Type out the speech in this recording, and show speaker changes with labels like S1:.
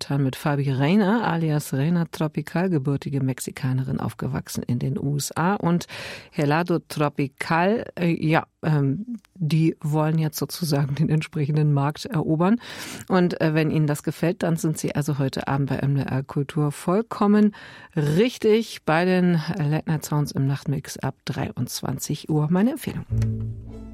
S1: Jonathan mit Fabi Reina, alias Reina Tropical, gebürtige Mexikanerin, aufgewachsen in den USA. Und Helado Tropical, die wollen jetzt sozusagen den entsprechenden Markt erobern. Und wenn Ihnen das gefällt, dann sind Sie also heute Abend bei MDR Kultur vollkommen richtig bei den Late Night Sounds im Nachtmix ab 23 Uhr. Meine Empfehlung.